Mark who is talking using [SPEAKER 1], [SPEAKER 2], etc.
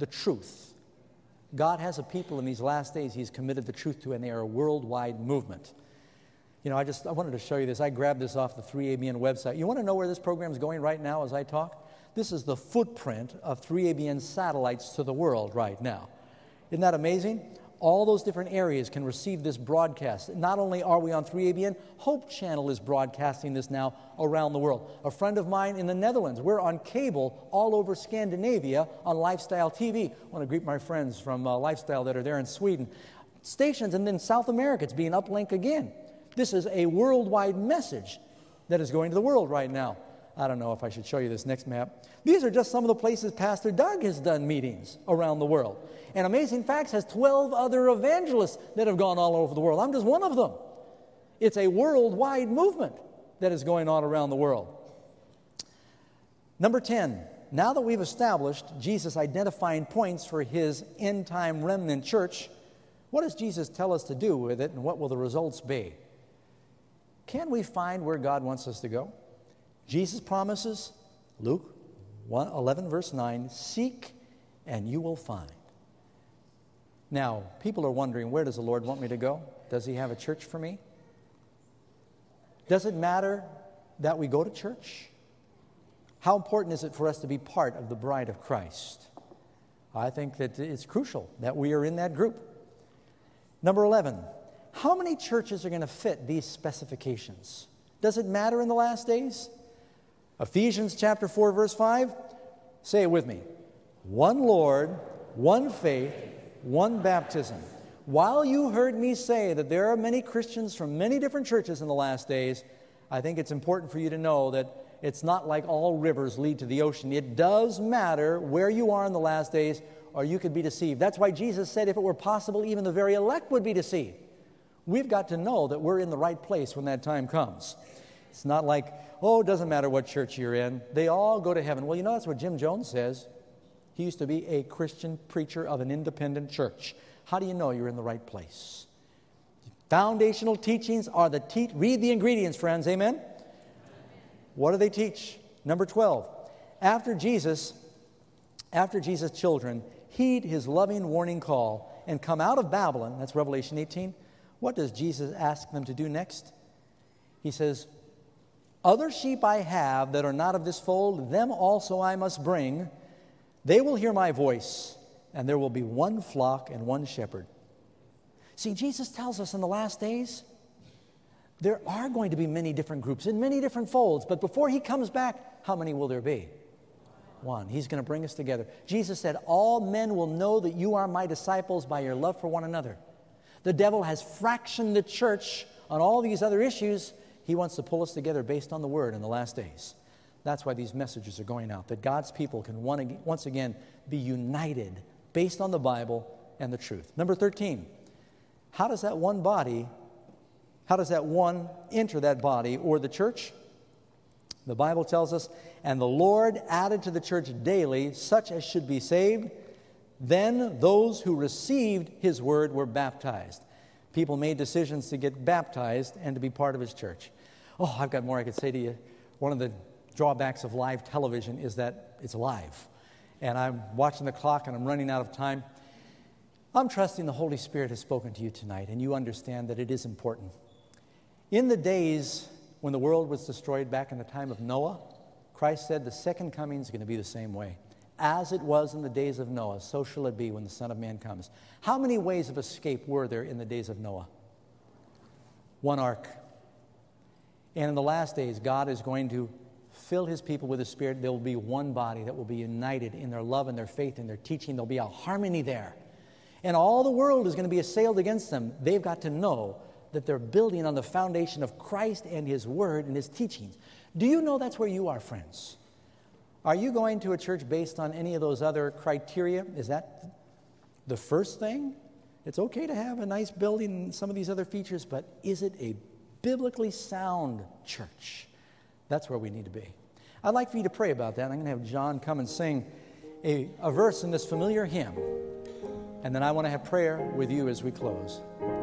[SPEAKER 1] the truth. God has a people in these last days He's committed the truth to, and they are a worldwide movement. You know, I wanted to show you this. I grabbed this off the 3ABN website. You want to know where this program is going right now as I talk? This is the footprint of 3ABN satellites to the world right now. Isn't that amazing? All those different areas can receive this broadcast. Not only are we on 3ABN, Hope Channel is broadcasting this now around the world. A friend of mine in the Netherlands, we're on cable all over Scandinavia on Lifestyle TV. I want to greet my friends from Lifestyle that are there in Sweden. Stations, and then South America, it's being uplinked again. This is a worldwide message that is going to the world right now. I don't know if I should show you this next map. These are just some of the places Pastor Doug has done meetings around the world. And Amazing Facts has 12 other evangelists that have gone all over the world. I'm just one of them. It's a worldwide movement that is going on around the world. Number 10, now that we've established Jesus' identifying points for His end-time remnant church, what does Jesus tell us to do with it, and what will the results be? Can we find where God wants us to go? Jesus promises, Luke 11, verse 9, seek and you will find. Now, people are wondering, where does the Lord want me to go? Does He have a church for me? Does it matter that we go to church? How important is it for us to be part of the bride of Christ? I think that it's crucial that we are in that group. Number 11, how many churches are going to fit these specifications? Does it matter in the last days? Ephesians chapter 4, verse 5, say it with me. One Lord, one faith, one baptism. While you heard me say that there are many Christians from many different churches in the last days, I think it's important for you to know that it's not like all rivers lead to the ocean. It does matter where you are in the last days, or you could be deceived. That's why Jesus said if it were possible, even the very elect would be deceived. We've got to know that we're in the right place when that time comes. It's not like, oh, it doesn't matter what church you're in. They all go to heaven. Well, you know, that's what Jim Jones says. He used to be a Christian preacher of an independent church. How do you know you're in the right place? Foundational teachings are read the ingredients, friends. Amen? What do they teach? Number 12. After Jesus' children heed His loving warning call and come out of Babylon, that's Revelation 18, what does Jesus ask them to do next? He says, other sheep I have that are not of this fold, them also I must bring. They will hear my voice, and there will be one flock and one shepherd. See, Jesus tells us in the last days, there are going to be many different groups in many different folds, but before He comes back, how many will there be? One. He's going to bring us together. Jesus said, all men will know that you are my disciples by your love for one another. The devil has fractioned the church on all these other issues. He wants to pull us together based on the Word in the last days. That's why these messages are going out, that God's people can once again be united based on the Bible and the truth. Number 13, how does that one enter that body or the church? The Bible tells us, and the Lord added to the church daily such as should be saved. Then those who received His word were baptized. People made decisions to get baptized and to be part of His church. Oh, I've got more I could say to you. One of the drawbacks of live television is that it's live. And I'm watching the clock and I'm running out of time. I'm trusting the Holy Spirit has spoken to you tonight, and you understand that it is important. In the days when the world was destroyed back in the time of Noah, Christ said the second coming is going to be the same way. As it was in the days of Noah, so shall it be when the Son of Man comes. How many ways of escape were there in the days of Noah? One ark. And in the last days, God is going to fill His people with His Spirit. There will be one body that will be united in their love and their faith and their teaching. There'll be a harmony there. And all the world is going to be assailed against them. They've got to know that they're building on the foundation of Christ and His Word and His teachings. Do you know that's where you are, friends? Are you going to a church based on any of those other criteria? Is that the first thing? It's okay to have a nice building and some of these other features, but is it a biblically sound church? That's where we need to be. I'd like for you to pray about that. I'm going to have John come and sing a verse in this familiar hymn, and then I want to have prayer with you as we close.